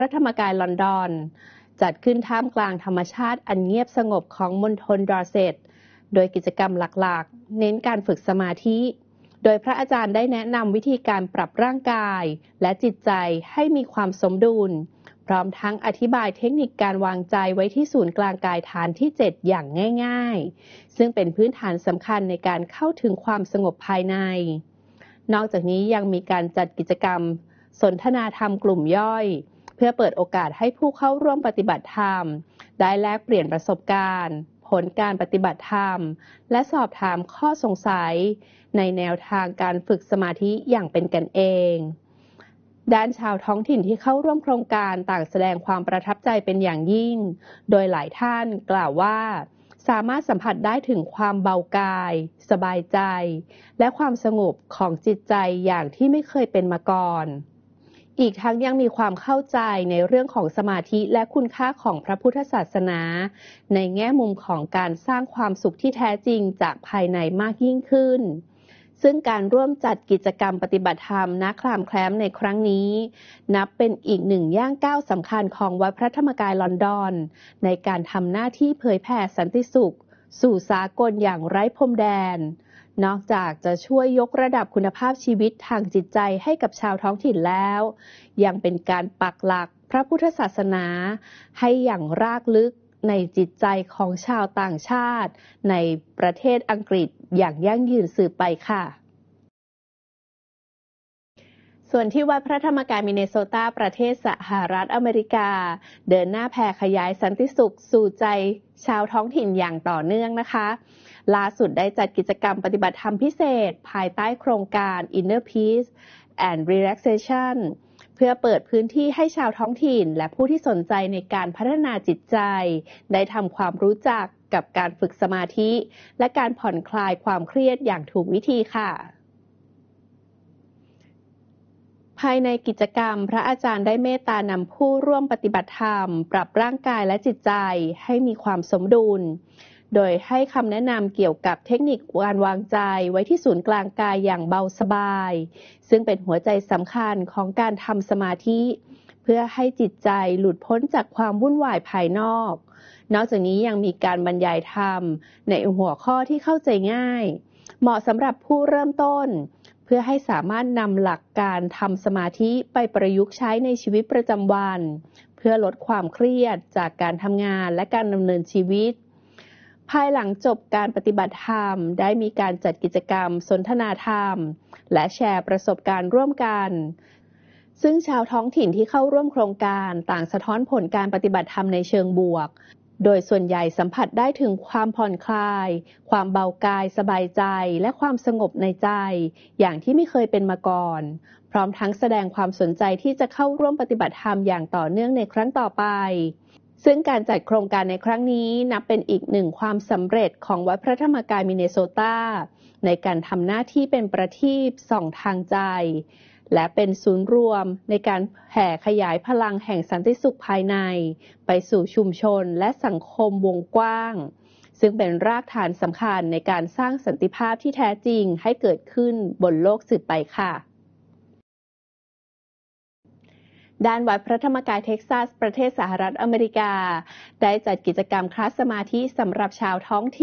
พระธรรมกายลอนดอนจัดขึ้นท่ามกลางธรรมชาติอันเงียบสงบของมณฑลดอร์เซตโดยกิจกรรมหลักๆเน้นการฝึกสมาธิโดยพระอาจารย์ได้แนะนำวิธีการปรับร่างกายและจิตใจให้มีความสมดุลพร้อมทั้งอธิบายเทคนิคการวางใจไว้ที่ศูนย์กลางกายฐานที่ 7 อย่างง่ายๆซึ่งเป็นพื้นฐานสำคัญในการเข้าถึงความสงบภายในนอกจากนี้ยังมีการจัดกิจกรรมสนทนาธรรมกลุ่มย่อยเพื่อเปิดโอกาสให้ผู้เข้าร่วมปฏิบัติธรรมได้แลกเปลี่ยนประสบการณ์ผลการปฏิบัติธรรมและสอบถามข้อสงสัยในแนวทางการฝึกสมาธิอย่างเป็นกันเองด้านชาวท้องถิ่นที่เข้าร่วมโครงการต่างแสดงความประทับใจเป็นอย่างยิ่งโดยหลายท่านกล่าวว่าสามารถสัมผัสได้ถึงความเบากายสบายใจและความสงบของจิตใจอย่างที่ไม่เคยเป็นมาก่อนอีกทั้งยังมีความเข้าใจในเรื่องของสมาธิและคุณค่าของพระพุทธศาสนาในแง่มุมของการสร้างความสุขที่แท้จริงจากภายในมากยิ่งขึ้นซึ่งการร่วมจัดกิจกรรมปฏิบัติธรรมณครามแคล้มในครั้งนี้นับเป็นอีกหนึ่งย่างก้าวสำคัญของวัดพระธรรมกายลอนดอนในการทำหน้าที่เผยแผ่สันติสุขสู่สากลอย่างไร้พรมแดนนอกจากจะช่วยยกระดับคุณภาพชีวิตทางจิตใจให้กับชาวท้องถิ่นแล้วยังเป็นการปักหลักพระพุทธศาสนาให้อย่างรากลึกในจิตใจของชาวต่างชาติในประเทศอังกฤษอย่างยั่งยืนสืบไปค่ะส่วนที่วัดพระธรรมกายมินเนโซตาประเทศสหรัฐอเมริกาเดินหน้าแผ่ขยายสันติสุขสู่ใจชาวท้องถิ่นอย่างต่อเนื่องนะคะล่าสุดได้จัดกิจกรรมปฏิบัติธรรมพิเศษภายใต้โครงการ Inner Peace and Relaxation เพื่อเปิดพื้นที่ให้ชาวท้องถิ่นและผู้ที่สนใจในการพัฒนาจิตใจได้ทำความรู้จักกับการฝึกสมาธิและการผ่อนคลายความเครียดอย่างถูกวิธีค่ะภายในกิจกรรมพระอาจารย์ได้เมตตานำผู้ร่วมปฏิบัติธรรมปรับร่างกายและจิตใจให้มีความสมดุลโดยให้คำแนะนำเกี่ยวกับเทคนิคการวางใจไว้ที่ศูนย์กลางกายอย่างเบาสบายซึ่งเป็นหัวใจสำคัญของการทำสมาธิเพื่อให้จิตใจหลุดพ้นจากความวุ่นวายภายนอกนอกจากนี้ยังมีการบรรยายธรรมในหัวข้อที่เข้าใจง่ายเหมาะสำหรับผู้เริ่มต้นเพื่อให้สามารถนำหลักการทำสมาธิไปประยุกต์ใช้ในชีวิตประจำวันเพื่อลดความเครียดจากการทำงานและการดำเนินชีวิตภายหลังจบการปฏิบัติธรรมได้มีการจัดกิจกรรมสนทนาธรรมและแชร์ประสบการณ์ร่วมกันซึ่งชาวท้องถิ่นที่เข้าร่วมโครงการต่างสะท้อนผลการปฏิบัติธรรมในเชิงบวกโดยส่วนใหญ่สัมผัสได้ถึงความผ่อนคลายความเบากายสบายใจและความสงบในใจอย่างที่ไม่เคยเป็นมาก่อนพร้อมทั้งแสดงความสนใจที่จะเข้าร่วมปฏิบัติธรรมอย่างต่อเนื่องในครั้งต่อไปซึ่งการจัดโครงการในครั้งนี้นับเป็นอีกหนึ่งความสำเร็จของวัดพระธรรมกายมินเนโซตาในการทำหน้าที่เป็นประทีปส่องทางใจและเป็นศูนย์รวมในการแผ่ขยายพลังแห่งสันติสุขภายในไปสู่ชุมชนและสังคมวงกว้างซึ่งเป็นรากฐานสำคัญในการสร้างสันติภาพที่แท้จริงให้เกิดขึ้นบนโลกสืบไปค่ะด้านวัดพระธรรมกายเท็กซัสประเทศสหรัฐอเมริกาได้จัดกิจกรรมคลาสสมาธิสำหรับชาวท้องถิ่น